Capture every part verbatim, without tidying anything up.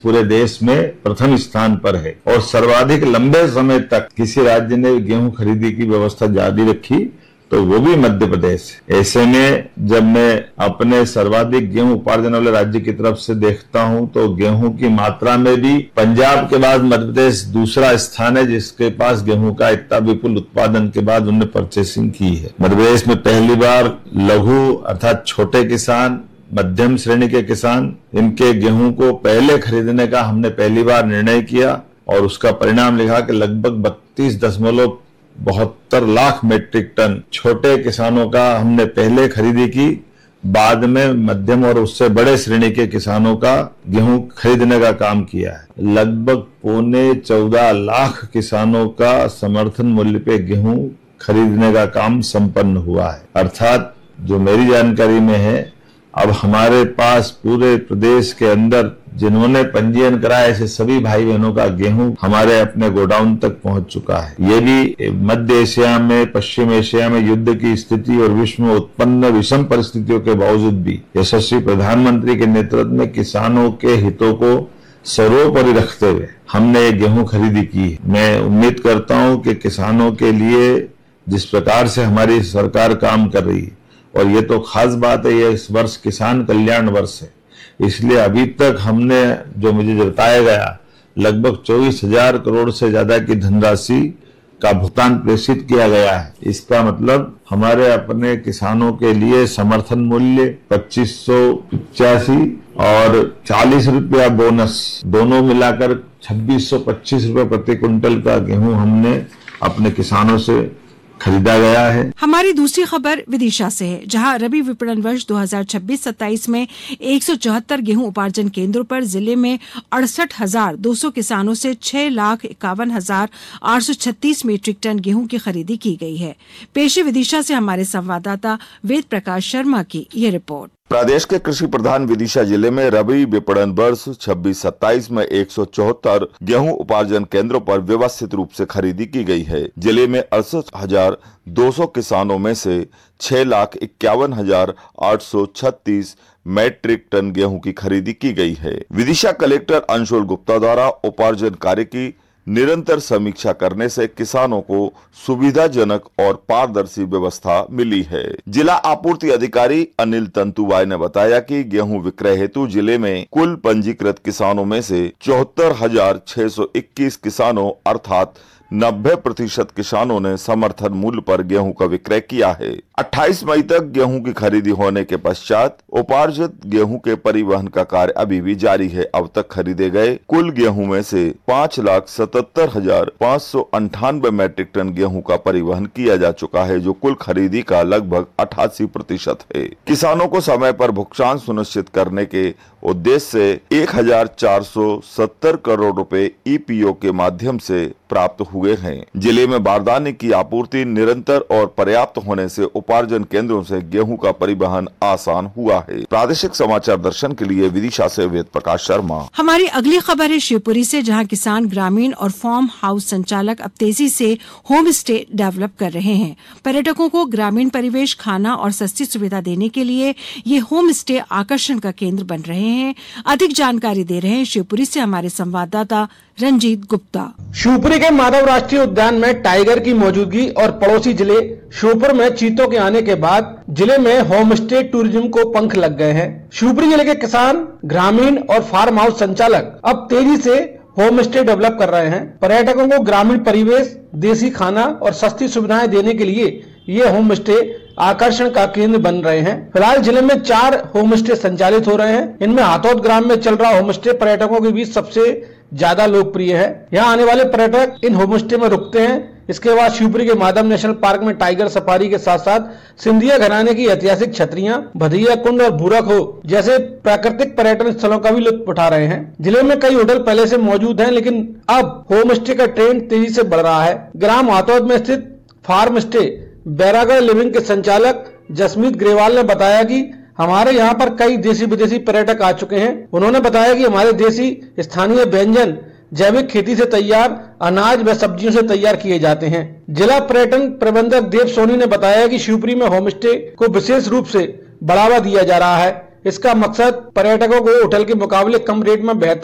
पूरे देश में प्रथम स्थान पर है और सर्वाधिक लंबे समय तक किसी राज्य ने गेहूं खरीदी की व्यवस्था जारी रखी तो वो भी मध्य प्रदेश है। ऐसे में जब मैं अपने सर्वाधिक गेहूं उपार्जन वाले राज्य की तरफ से देखता हूं तो गेहूं की मात्रा में भी पंजाब के बाद मध्य प्रदेश दूसरा स्थान है, जिसके पास गेहूं का इतना विपुल उत्पादन के बाद उन्होंने परचेसिंग की है। मध्य प्रदेश में पहली बार लघु अर्थात छोटे किसान, मध्यम श्रेणी के किसान, इनके गेहूं को पहले खरीदने का हमने पहली बार निर्णय किया और उसका परिणाम लिखा कि लगभग बत्तीस दशमलव बहत्तर लाख मीट्रिक टन छोटे किसानों का हमने पहले खरीदी की, बाद में मध्यम और उससे बड़े श्रेणी के किसानों का गेहूं खरीदने का काम किया है। लगभग पौने चौदह लाख किसानों का समर्थन मूल्य पे गेहूं खरीदने का काम संपन्न हुआ है। अर्थात जो मेरी जानकारी में है, अब हमारे पास पूरे प्रदेश के अंदर जिन्होंने पंजीयन कराया ऐसे सभी भाई बहनों का गेहूं हमारे अपने गोडाउन तक पहुंच चुका है। ये भी मध्य एशिया में, पश्चिम एशिया में युद्ध की स्थिति और विश्व में उत्पन्न विषम परिस्थितियों के बावजूद भी यशस्वी प्रधानमंत्री के नेतृत्व में किसानों के हितों को सर्वोपरि रखते हुए हमने ये गेहूं खरीदी की है। मैं उम्मीद करता हूं कि किसानों के लिए जिस प्रकार से हमारी सरकार काम कर रही है, और ये तो खास बात है, ये इस वर्ष किसान कल्याण वर्ष है, इसलिए अभी तक हमने जो मुझे बताया गया लगभग चौबीस हजार करोड़ से ज्यादा की धनराशि का भुगतान प्रेषित किया गया है। इसका मतलब हमारे अपने किसानों के लिए समर्थन मूल्य पच्चीस सौ पिचासी और चालीस रुपया बोनस दोनों मिलाकर छब्बीस सौ पच्चीस रुपये प्रति क्विंटल का गेहूं हमने अपने किसानों से खरीदा गया है। हमारी दूसरी खबर विदिशा से है, जहां रबी विपणन वर्ष दो हज़ार छब्बीस सत्ताईस में एक सौ चौहत्तर गेहूं उपार्जन केंद्रों पर जिले में अड़सठ हजार दो सौ किसानों से छह लाख इक्यावन हजार आठ सौ छत्तीस मीट्रिक टन गेहूं की खरीदी की गई है। पेश विदिशा से हमारे संवाददाता वेद प्रकाश शर्मा की ये रिपोर्ट। प्रदेश के कृषि प्रधान विदिशा जिले में रबी विपणन वर्ष छब्बीस सत्ताईस में एक सौ चौहत्तर गेहूं उपार्जन केंद्रों पर व्यवस्थित रूप से खरीदी की गई है। जिले में अड़सठ हजार दो सौ किसानों में से छह लाख इक्यावन हजार आठ सौ छत्तीस मैट्रिक टन गेहूं की खरीदी की गई है। विदिशा कलेक्टर अंशुल गुप्ता द्वारा उपार्जन कार्य की निरंतर समीक्षा करने से किसानों को सुविधाजनक और पारदर्शी व्यवस्था मिली है। जिला आपूर्ति अधिकारी अनिल तंतुबाई ने बताया कि गेहूं विक्रय हेतु जिले में कुल पंजीकृत किसानों में से चौहत्तर हजार छह सौ इक्कीस किसानों अर्थात नब्बे प्रतिशत किसानों ने समर्थन मूल्य पर गेहूं का विक्रय किया है। अट्ठाईस मई तक गेहूं की खरीदी होने के पश्चात उपार्जित गेहूं के परिवहन का कार्य अभी भी जारी है। अब तक खरीदे गए कुल गेहूं में से पाँच लाख सतहत्तर हजार पाँच सौ अंठानवे मैट्रिक टन गेहूं का परिवहन किया जा चुका है, जो कुल खरीदी का लगभग अठासी प्रतिशत है। किसानों को समय पर भुगतान सुनिश्चित करने के उद्देश्य से एक हजार चार सौ सत्तर करोड़ रुपए ई पी ओ के माध्यम से प्राप्त हुए हैं। जिले में बारदाने की आपूर्ति निरंतर और पर्याप्त होने से उपार्जन केंद्रों से गेहूं का परिवहन आसान हुआ है। प्रादेशिक समाचार दर्शन के लिए विदिशा से वेद प्रकाश शर्मा। हमारी अगली खबर है शिवपुरी से, जहां किसान, ग्रामीण और फार्म हाउस संचालक अब तेजी से होम स्टे डेवलप कर रहे हैं। पर्यटकों को ग्रामीण परिवेश, खाना और सस्ती सुविधा देने के लिए ये होम स्टे आकर्षण का केंद्र बन रहे हैं। अधिक जानकारी दे रहे हैं शिवपुरी से हमारे संवाददाता रंजीत गुप्ता। शिवपुरी के माधव राष्ट्रीय उद्यान में टाइगर की मौजूदगी और पड़ोसी जिले श्योपुर में चीतों के आने के बाद जिले में होम स्टे टूरिज्म को पंख लग गए हैं। शिवपुरी जिले के किसान, ग्रामीण और फार्म हाउस संचालक अब तेजी से होम स्टे डेवलप कर रहे हैं। पर्यटकों को ग्रामीण परिवेश, देसी खाना और सस्ती सुविधाएं देने के लिए ये होम स्टे आकर्षण का केंद्र बन रहे हैं। फिलहाल जिले में चार होम स्टे संचालित हो रहे हैं। इनमें हाथौद ग्राम में चल रहा होम स्टे पर्यटकों के बीच सबसे ज्यादा लोकप्रिय है। यहाँ आने वाले पर्यटक इन होम स्टे में रुकते हैं। इसके बाद शिवपुरी के माधव नेशनल पार्क में टाइगर सफारी के साथ साथ सिंधिया घराने की ऐतिहासिक छतरियां, भदैया कुंड और भूरा खो जैसे प्राकृतिक पर्यटन स्थलों का भी लुत्फ उठा रहे हैं। जिले में कई होटल पहले से मौजूद हैं, लेकिन अब होम स्टे का ट्रेंड तेजी से बढ़ रहा है। ग्राम हाथौद में स्थित फार्म स्टे बैरागढ़ लिविंग के संचालक जसमीत ग्रेवाल ने बताया कि हमारे यहाँ पर कई देशी विदेशी पर्यटक आ चुके हैं। उन्होंने बताया कि हमारे देशी स्थानीय व्यंजन जैविक खेती से तैयार अनाज व सब्जियों से तैयार किए जाते हैं। जिला पर्यटन प्रबंधक देव सोनी ने बताया कि शिवपुरी में होम स्टे को विशेष रूप से बढ़ावा दिया जा रहा है। इसका मकसद पर्यटकों को होटल के मुकाबले कम रेट में बेहतर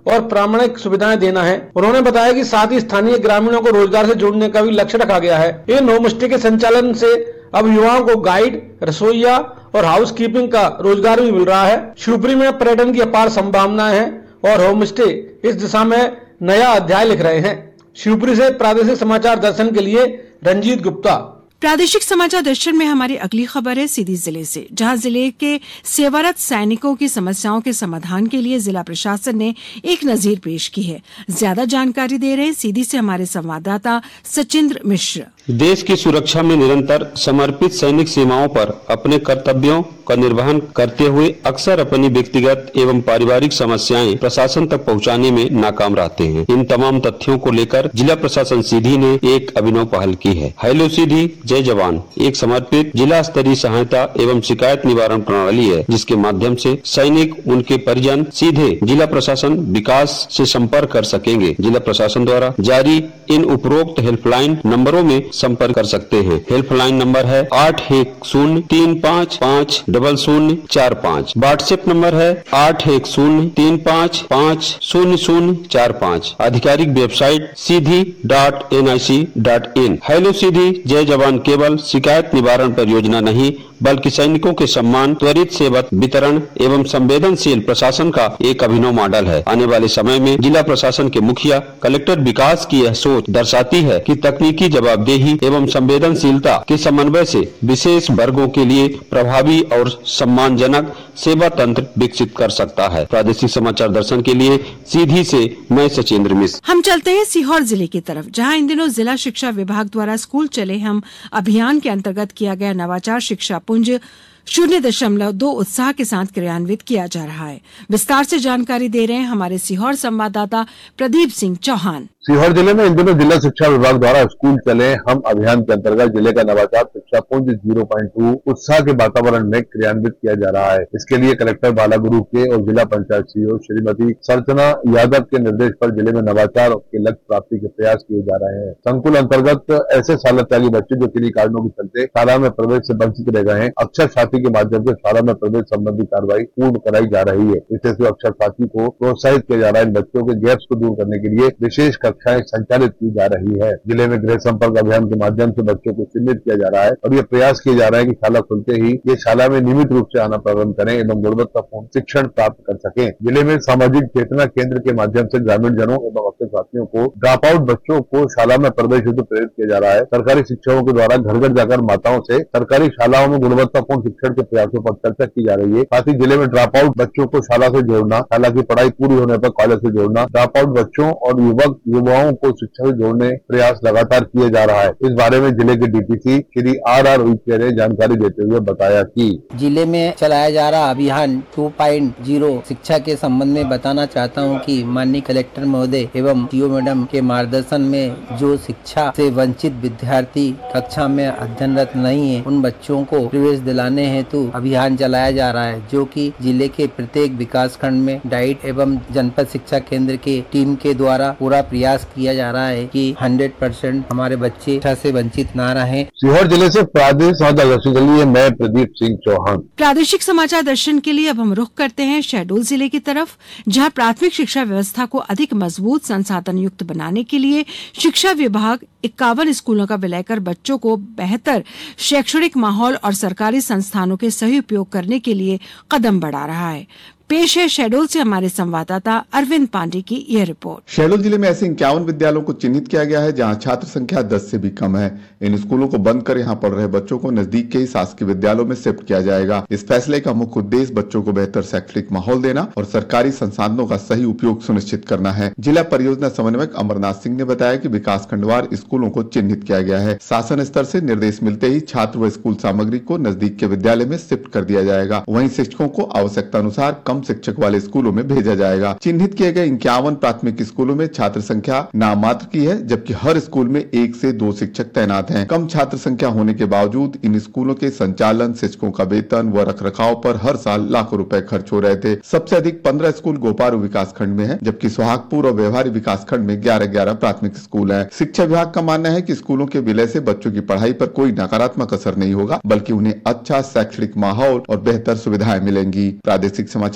और प्रामाणिक सुविधाएं देना है। उन्होंने बताया कि साथ ही स्थानीय ग्रामीणों को रोजगार से जोड़ने का भी लक्ष्य रखा गया है। इन होम स्टे के संचालन से अब युवाओं को गाइड, रसोईया और हाउस कीपिंग का रोजगार भी मिल रहा है। शिवपुरी में पर्यटन की अपार संभावनाएं हैं और होम स्टे इस दिशा में नया अध्याय लिख रहे हैं। शिवपुरी से प्रादेशिक समाचार दर्शन के लिए रंजीत गुप्ता। प्रादेशिक समाचार दर्शन में हमारी अगली खबर है सीधी जिले से, जहां जिले के सेवारत सैनिकों की समस्याओं के समाधान के लिए जिला प्रशासन ने एक नजीर पेश की है। ज्यादा जानकारी दे रहे हैं सीधी से हमारे संवाददाता सचिंद्र मिश्र। देश की सुरक्षा में निरंतर समर्पित सैनिक सीमाओं पर अपने कर्तव्यों का निर्वहन करते हुए अक्सर अपनी व्यक्तिगत एवं पारिवारिक समस्याएं प्रशासन तक पहुंचाने में नाकाम रहते हैं। इन तमाम तथ्यों को लेकर जिला प्रशासन सीधी ने एक अभिनव पहल की है। हेलो सीधी जय जवान एक समर्पित जिला स्तरीय सहायता एवं शिकायत निवारण प्रणाली है, जिसके माध्यम से सैनिक, उनके परिजन सीधे जिला प्रशासन विकास से संपर्क कर सकेंगे। जिला प्रशासन द्वारा जारी इन उपरोक्त हेल्पलाइन नंबरों में संपर्क कर सकते हैं। हेल्पलाइन नंबर है आठ एक शून्य तीन पाँच पाँच डबल शून्य चार पाँच। व्हाट्सएप नंबर है आठ एक शून्य तीन पाँच पाँच शून्य शून्य चार पाँच। आधिकारिक website Sidhi dot N I C dot in. Hello सीधी जय जवान केवल शिकायत निवारण परियोजना नहीं, बल्कि सैनिकों के सम्मान, त्वरित सेवा वितरण एवं संवेदनशील प्रशासन का एक अभिनव मॉडल है। आने वाले समय में जिला प्रशासन के मुखिया, कलेक्टर विकास की यह सोच दर्शाती है कि तकनीकी जवाबदेही एवं संवेदनशीलता के समन्वय से विशेष वर्गों के लिए प्रभावी और सम्मानजनक सेवा तंत्र विकसित कर सकता है। प्रादेशिक समाचार दर्शन के लिए सीधी से मैं सचिंद्र मिश्र। हम चलते हैं सीहोर जिले की तरफ, जहां इन दिनों जिला शिक्षा विभाग द्वारा स्कूल चले हम अभियान के अंतर्गत किया गया नवाचार शिक्षा पुंज शून्य दशमलव दो उत्साह के साथ क्रियान्वित किया जा रहा है। विस्तार से जानकारी दे रहे हैं हमारे सीहोर संवाददाता प्रदीप सिंह चौहान। सीहोर जिले में इन दिनों जिला शिक्षा विभाग द्वारा स्कूल चले हम अभियान के अंतर्गत जिले का नवाचार शिक्षा पुंज जीरो पॉइंट टू उत्साह के वातावरण में क्रियान्वित किया जा रहा है। इसके लिए कलेक्टर बालागुरु के और जिला पंचायत सीईओ श्रीमती सर्चना यादव के निर्देश पर जिले में नवाचार के लक्ष्य प्राप्ति के प्रयास किए जा रहे हैं। संकुल अंतर्गत ऐसे शाला त्यागी बच्चे जो किन्हीं कारणों के चलते शाला में प्रवेश से वंचित रह गए हैं, अक्षर साथी के माध्यम से शाला में प्रवेश संबंधी कार्रवाई पूर्ण कराई जा रही है। इससे अक्षर साथी को प्रोत्साहित किया जा रहा है। इन बच्चों के गैप्स को दूर करने के लिए विशेष कक्षाएं संचालित की जा रही है। जिले में गृह संपर्क अभियान के माध्यम से बच्चों को चिन्हित किया जा रहा है और ये प्रयास किया जा रहा है कि शाला खुलते ही ये शाला में नियमित रूप से आना प्रारंभ करें एवं गुणवत्तापूर्ण शिक्षण प्राप्त कर सकें। जिले में सामाजिक चेतना केंद्र के माध्यम से ग्रामीण जनों एवं अक्षर साथियों को ड्रॉप आउट बच्चों को शाला में प्रवेश हेतु प्रेरित किया जा रहा है। सरकारी शिक्षकों के द्वारा घर घर जाकर माताओं से सरकारी शालाओं में गुणवत्तापूर्ण शिक्षण के प्रयासों पर चर्चा की जा रही है। साथ ही जिले में ड्रॉप आउट बच्चों को शाला से जोड़ना, शाला की पढ़ाई पूरी होने पर कॉलेज से जोड़ना, ड्रॉप आउट बच्चों और युवक युवाओं को शिक्षा से जोड़ने प्रयास लगातार किए जा रहा है। इस बारे में जिले के DPC Shri are are Uikey ने जानकारी देते हुए बताया कि जिले में चलाया जा रहा अभियान टू पॉइंट ज़ीरो शिक्षा के संबंध में बताना चाहता हूं कि माननीय कलेक्टर महोदय एवं सीईओ मैडम के मार्गदर्शन में जो शिक्षा से वंचित विद्यार्थी कक्षा में अध्ययनरत नहीं है, उन बच्चों को प्रवेश दिलाने हेतु अभियान चलाया जा रहा है, जो कि जिले के प्रत्येक विकास खंड में डाइट एवं जनपद शिक्षा केंद्र के टीम के द्वारा पूरा प्रयास किया जा रहा है कि सौ परसेंट हमारे बच्चे शिक्षा से वंचित न रहे। सीहोर जिले से प्रादेशिक समाचार दर्शन के लिए मैं प्रदीप सिंह चौहान। प्रादेशिक समाचार दर्शन के लिए अब हम रुख करते हैं शहडोल जिले की तरफ, जहां प्राथमिक शिक्षा व्यवस्था को अधिक मजबूत संसाधन युक्त बनाने के लिए शिक्षा विभाग इक्यावन स्कूलों का विलय कर बच्चों को बेहतर शैक्षणिक माहौल और सरकारी संस्थानों के सही उपयोग करने के लिए कदम बढ़ा रहा है। पेश है शहडोल से हमारे संवाददाता अरविंद पांडे की यह रिपोर्ट। शहडोल जिले में ऐसे इक्यावन विद्यालयों को चिन्हित किया गया है जहां छात्र संख्या दस से भी कम है। इन स्कूलों को बंद कर यहां पढ़ रहे बच्चों को नजदीक के ही शासकीय विद्यालयों में शिफ्ट किया जाएगा। इस फैसले का मुख्य उद्देश्य बच्चों को बेहतर शैक्षणिक माहौल देना और सरकारी संसाधनों का सही उपयोग सुनिश्चित करना है। जिला परियोजना समन्वयक अमरनाथ सिंह ने बताया कि विकास खंडवार स्कूलों को चिन्हित किया गया है। शासन स्तर से निर्देश मिलते ही छात्र व स्कूल सामग्री को नजदीक के विद्यालय में शिफ्ट कर दिया जाएगा। वहीं शिक्षकों को आवश्यकता अनुसार कम शिक्षक वाले स्कूलों में भेजा जाएगा। चिन्हित किए गए इक्यावन प्राथमिक स्कूलों में छात्र संख्या नाम मात्र की है, जबकि हर स्कूल में एक से दो शिक्षक तैनात हैं। कम छात्र संख्या होने के बावजूद इन स्कूलों के संचालन, शिक्षकों का वेतन व रखरखाव पर हर साल लाखों रुपए खर्च हो रहे थे। सबसे अधिक पंद्रह स्कूल गोपारू विकास खंड में है, जबकि सोहागपुर और व्यवहारी विकास खंड में ग्यारह ग्यारह प्राथमिक स्कूल है। शिक्षा विभाग का मानना है कि स्कूलों के विलय से बच्चों की पढ़ाई पर कोई नकारात्मक असर नहीं होगा, बल्कि उन्हें अच्छा शैक्षणिक माहौल और बेहतर सुविधाएं मिलेंगी। प्रादेशिक समाचार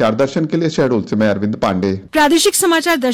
समाचार दर्शन के लिए शहडोल से मैं अरविंद पांडे। प्रादेशिक समाचार